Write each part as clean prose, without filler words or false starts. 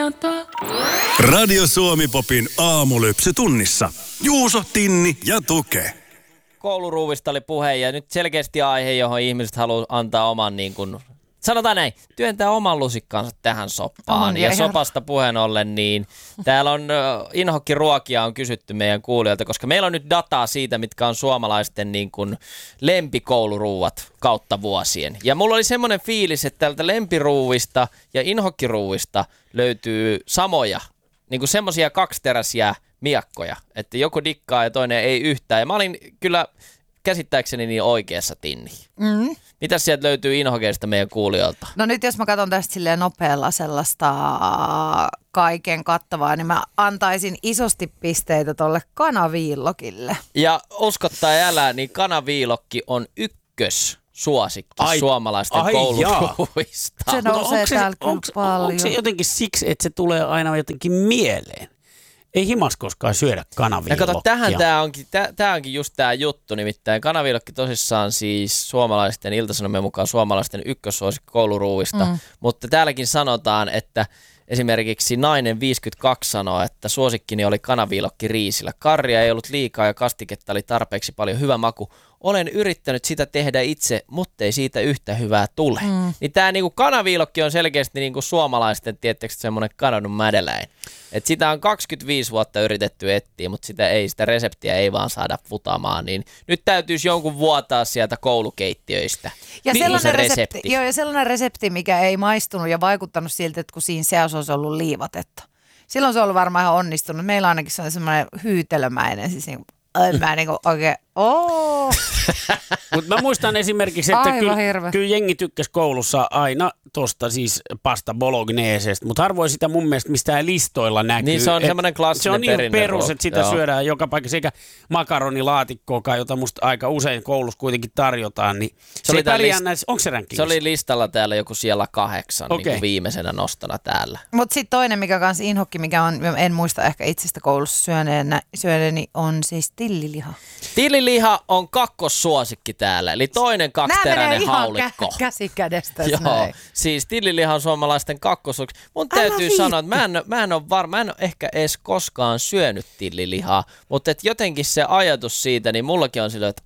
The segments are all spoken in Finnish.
Radio Suomi Popin aamulypsy tunnissa. Juuso, Tinni ja Tuke. Kouluruuvista oli puhe ja nyt selkeästi aihe, johon ihmiset haluaa antaa oman niin kuin, sanotaan näin, työntää oman lusikkaansa tähän soppaan. Ja sopasta puheen ollen, niin täällä on inhokkiruokia on kysytty meidän kuulijoilta, koska meillä on nyt dataa siitä, mitkä on suomalaisten niin kuin lempikouluruuat kautta vuosien. Ja mulla oli semmoinen fiilis, että täältä lempiruuvista ja inhokkiruuvista löytyy samoja, niin kuin semmoisia kaksiteräisiä miakkoja, että joku dikkaa ja toinen ei yhtään. Ja mä olin kyllä käsittääkseni niin oikeassa, Tinni. Mitäs sieltä löytyy inhokeista meidän kuulijoilta? No nyt jos mä katson tästä silleen nopealla sellaista kaiken kattavaa, niin mä antaisin isosti pisteitä tolle kanaviillokille. Ja usko tai älä, niin kanaviilokki on ykkössuosikki suomalaisten kouluruuista. Se nousee täällä kyllä paljon. Onko se jotenkin siksi, että se tulee aina jotenkin mieleen? Ei himas koskaan syödä kanaviilokkia. Ja kato, tämä onkin just tämä juttu, nimittäin kanaviilokki tosissaan siis suomalaisten, Ilta-Sanomien mukaan suomalaisten ykkössuosikki kouluruuista, mutta täälläkin sanotaan, että esimerkiksi nainen 52 sanoo, että suosikkini oli kanaviilokki riisillä. Karria ei ollut liikaa ja kastiketta oli tarpeeksi paljon, hyvä maku. Olen yrittänyt sitä tehdä itse, mutta ei siitä yhtä hyvää tule. Niin tämä niinku kanaviilokki on selkeästi niinku suomalaisten, tietysti semmoinen kadonnut mädeläin. Et sitä on 25 vuotta yritetty etsiä, mutta sitä reseptiä ei vaan saada futamaan. Niin nyt täytyisi jonkun vuotaa sieltä koulukeittiöistä. Ja sellainen resepti, mikä ei maistunut ja vaikuttanut siltä, että kun siinä seassa olisi ollut liivatetta. Silloin se on ollut varmaan ihan onnistunut. Meillä ainakin se on semmoinen hyytelömäinen, siis niin mä niinku oikein, Mutta mä muistan esimerkiksi, että kyllä jengi tykkäsi koulussa aina tosta siis pasta bolognesesta, mutta harvoin sitä mun mielestä mistään listoilla näkyy. Niin se on semmoinen klassinen perinne. Se on niin perus, että sitä syödään joka paikassa, eikä makaronilaatikkoakaan, jota musta aika usein koulussa kuitenkin tarjotaan. Niin se oli onko se rankingissa? Se oli listalla täällä joku siellä 8 niin kuin viimeisenä nostona täällä. Mutta sitten toinen, mikä kans inhokki, mikä on, en muista ehkä itsestä koulussa syöneeni, on siis tilliliha. Tilliliha on kakkossuosikki täällä, eli toinen kaksiteräinen haulikko. Nämä käsi kädestä. Joo, siis tilliliha on suomalaisten kakkossuosikki. Mun täytyy sanoa, että mä en ole ehkä edes koskaan syönyt tillilihaa, mutta et jotenkin se ajatus siitä, niin mullakin on silleen, että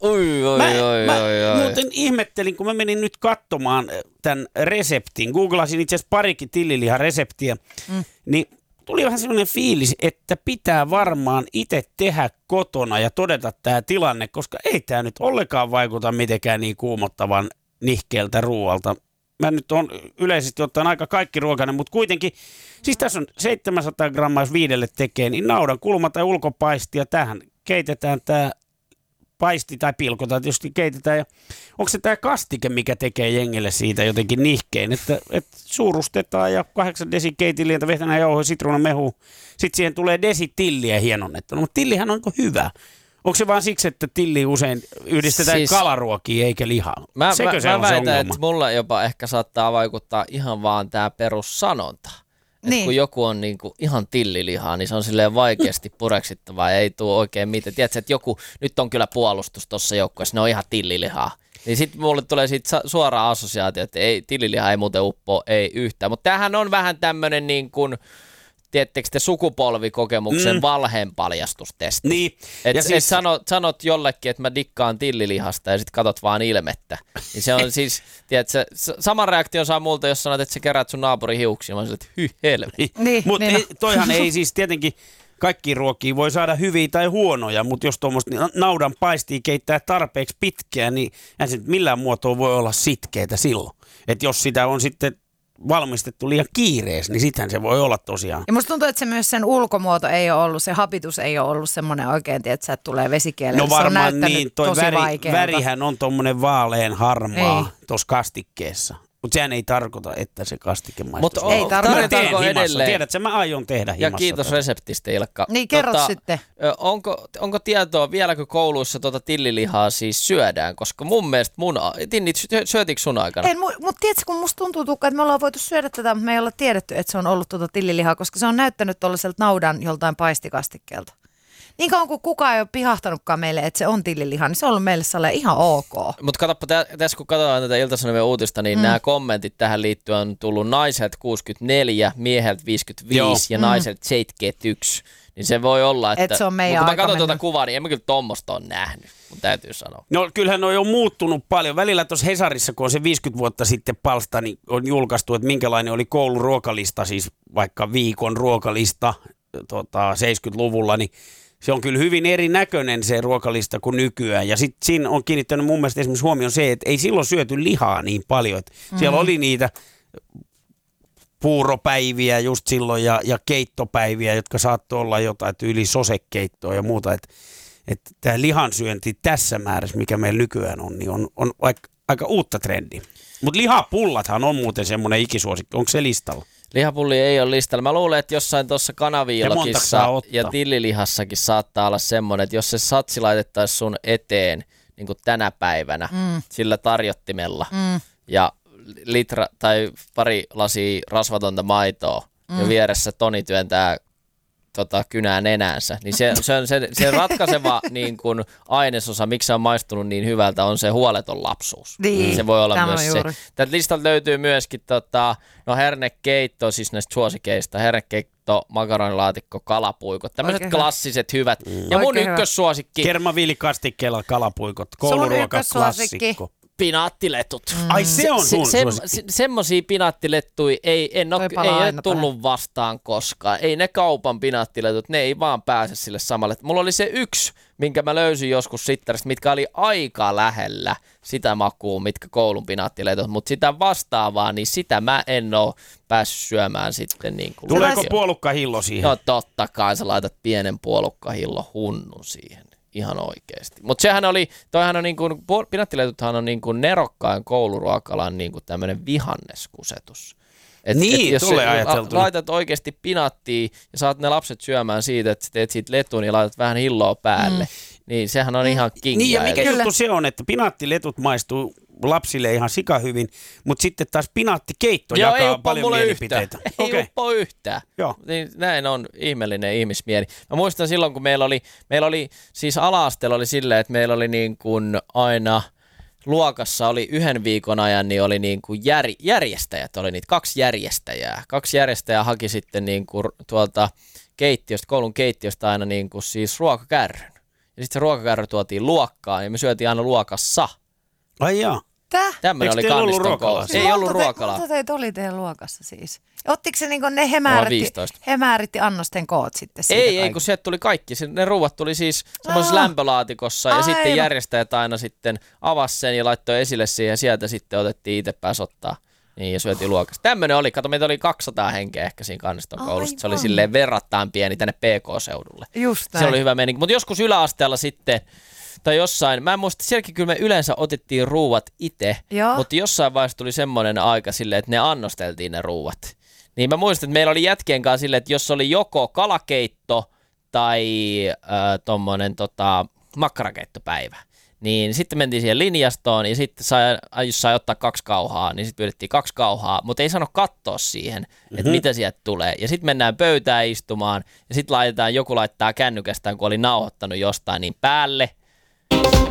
mä muuten ihmettelin, kun mä menin nyt katsomaan tämän reseptin, googlasin itse asiassa parikin tillilihareseptiä, niin tuli vähän sellainen fiilis, että pitää varmaan itse tehdä kotona ja todeta tämä tilanne, koska ei tämä nyt ollenkaan vaikuta mitenkään niin kuumottavan nihkeältä ruoalta. Mä nyt on yleisesti ottaen aika kaikki ruokainen, mutta kuitenkin, siis tässä on 700 grammaa, jos 5 tekee, niin naudan kulma tai ulkopaisti ja tähän keitetään tämä paisti tai pilkotaan, tietysti keitetään. Ja onko se tämä kastike, mikä tekee jengille siitä jotenkin nihkein, että suurustetaan ja 8 desi keitilientä, vehnää jauhoja, sitruunamehu. Sitten siihen tulee desi tilliä hienonnettuna, mutta tillihän on hyvä. Onko se vaan siksi, että tilliin usein yhdistetään siis kalaruokia eikä lihaa? Mä väitän, että mulla jopa ehkä saattaa vaikuttaa ihan vaan tämä perussanonta. Niin. Kun joku on niinku ihan tillilihaa, niin se on silleen vaikeasti pureksittavaa ja ei tule oikein mitään. Tiedätkö, että joku, nyt on kyllä puolustus tuossa joukkueessa, ne on ihan tillilihaa. Niin sitten mulle tulee siitä suoraan assosiaatio, että ei, tillilihaa ei muuten uppoa, ei yhtään. Mutta tämähän on vähän tämmöinen niin kuin, tiedättekö te, sukupolvikokemuksen valheenpaljastustesti. Niin. Siis sanot jollekin, että mä dikkaan tillilihasta ja sitten katot vaan ilmettä. Niin se on siis, tiedätkö, sama reaktio saa multa, jos sanot, että sä kerät sun naapurin hiuksia. Mä sanoin, että helvetti. Mutta toihan ei siis tietenkin, kaikki ruokia voi saada hyviä tai huonoja, mutta jos tuommoista naudan paistia keittää tarpeeksi pitkään, niin eihän se millään muotoa voi olla sitkeitä silloin. Että jos sitä on sitten valmistettu liian kiireessä, niin sittenhän se voi olla tosiaan. Ja musta tuntuu, että se myös sen ulkomuoto ei ole ollut, se hapitus ei ole ollut semmoinen oikein, että tulee vesikielelle. No varmaan niin, toi värihän värihän on tommonen vaalean harmaa tuossa kastikkeessa. Mutta sehän ei tarkoita, että se kastike maistuu. Ei tarkoitako edelleen? Tiedätkö, mä aion tehdä himassa. Ja kiitos reseptistä, Ilkka. Niin, kerro sitten. Onko tietoa, vieläkö kouluissa tillilihaa siis syödään? Koska mun mielestä Tinni, syötikö sun aikana? En, mutta tiedätkö, kun musta tuntuu, Tukka, että me ollaan voitu syödä tätä, mutta me ei olla tiedetty, että se on ollut tillilihaa, koska se on näyttänyt tuollaiselta naudan joltain paistikastikkeelta. Niin kauan kuin kukaan ei ole pihahtanutkaan meille, että se on tilliliha, niin se on ollut meille sellainen ihan ok. Mutta katsoppa, tässä kun katsotaan tätä Ilta-Sanomien uutista, niin nämä kommentit tähän liittyen on tullut naiselta 64, mieheltä 55 ja naiselta 71. Niin se voi olla, että se on meidän kun mä aika katson tuota mennyt. kuvaa, niin en mä kyllä tommosta ole nähnyt, mun täytyy sanoa. No kyllähän noi on muuttunut paljon. Välillä tuossa Hesarissa, kun on se 50 vuotta sitten palsta, niin on julkaistu, että minkälainen oli kouluruokalista, siis vaikka viikon ruokalista 70-luvulla, niin se on kyllä hyvin erinäköinen se ruokalista kuin nykyään. Ja sitten siinä on kiinnittänyt mun mielestä esimerkiksi huomioon se, että ei silloin syöty lihaa niin paljon. Että siellä oli niitä puuropäiviä just silloin ja keittopäiviä, jotka saattoi olla jotain tyyli sosekeittoa ja muuta. Että tämä lihansyönti tässä määrässä, mikä meillä nykyään on, niin on aika uutta trendiä. Mutta lihapullathan on muuten semmoinen ikisuosikki. Onko se listalla? Lihapulli ei ole listalla. Mä luulen, että jossain tuossa kanaviilakissa ja tillilihassakin saattaa olla semmoinen, että jos se satsi laitettaisiin sun eteen niin kuin tänä päivänä sillä tarjottimella ja litra tai pari lasia rasvatonta maitoa ja vieressä Toni työntää kynää nenänsä, niin se ratkaiseva niin kun ainesosa, miksi se on maistunut niin hyvältä, on se huoleton lapsuus. Niin, se voi olla tämä myös juuri. se. Tältä listalta löytyy myöskin hernekeitto, siis näistä suosikeista, hernekeitto, makaronilaatikko, kalapuikot, tämmöiset klassiset hyvät. Ja mun ykkössuosikki. Kermaviilikastikkeella kalapuikot, kouluruokaklassikko. Pinaattiletut. Ai se on sun suosikki. Semmosia pinaattilettuja ei ole tullut vastaan koskaan. Ei ne kaupan pinaattiletut, ne ei vaan pääse sille samalle. Mulla oli se yksi, minkä mä löysin joskus sittarista, mitkä oli aika lähellä sitä makua, mitkä koulun pinaattiletut, mutta sitä vastaavaa, niin sitä mä en oo päässyt syömään sitten niin kuin. Tuleeko puolukkahillo siihen? No totta kai, sä laitat pienen puolukkahillo hunnun siihen. Ihan oikeesti. Mutta sehän oli, toihan on niin kuin, pinaattiletuthan on niin kuin nerokkaan kouluruokalan niin kuin tämmöinen vihanneskusetus. Niin, jos tulee ajateltu. Laitat oikeasti pinaattia ja saat ne lapset syömään siitä, että teet siitä letun ja laitat vähän hilloa päälle, niin sehän on ihan kingia. Niin ja mikä juttu se on, että pinaattiletut maistuu lapsille ihan sikahyvin, mutta sitten taas pinaattikeitto jakaa paljon mielipiteitä. Ei uppo yhtään. Joo. Niin näin on ihmeellinen ihmismieli. Mä muistan silloin, kun meillä oli siis ala-asteella oli silleen, että meillä oli niin kuin aina luokassa oli yhden viikon ajan, niin oli niin kuin järjestäjät, oli niitä kaksi järjestäjää. Kaksi järjestäjää haki sitten niin kuin tuolta keittiöstä, koulun keittiöstä aina niin kuin siis ruokakärryn. Ja sitten se ruokakärry tuotiin luokkaan ja me syötiin aina luokassa. Ai jaa. Tämmöinen oli kanniston koulussa. Ei ollut ruokalaa. Monta teitä oli teidän luokassa siis? Ottiko se niin ne hemääritti annosten koot sitten siitä? Ei, kun sieltä tuli kaikki. Ne ruuat tuli siis semmoisessa lämpölaatikossa ja sitten järjestäjät aina sitten avasi sen ja laittoi esille siihen ja sieltä sitten otettiin itse pääs ottaa. Niin, ja syötiin luokassa. Tämmöinen oli, kato, meitä oli 200 henkeä ehkä siinä kanniston koulussa. Se oli silleen verrattain pieni tänne PK-seudulle. Just näin. Se oli hyvä meininki. Mutta joskus yläasteella sitten tai jossain, mä en muista, sielläkin kyllä me yleensä otettiin ruuat itse, mutta jossain vaiheessa tuli semmoinen aika silleen, että ne annosteltiin ne ruuat. Niin mä muistan, että meillä oli jätkien kanssa silleen, että jos oli joko kalakeitto tai tommonen makkarakeittopäivä, niin sitten mentiin siihen linjastoon ja sitten jos sai ottaa 2 kauhaa, niin sitten pyydettiin 2 kauhaa, mutta ei sano katsoa siihen, että mitä sieltä tulee. Ja sitten mennään pöytään istumaan ja sitten joku laittaa kännykästään, kun oli nauhoittanut jostain, niin päälle.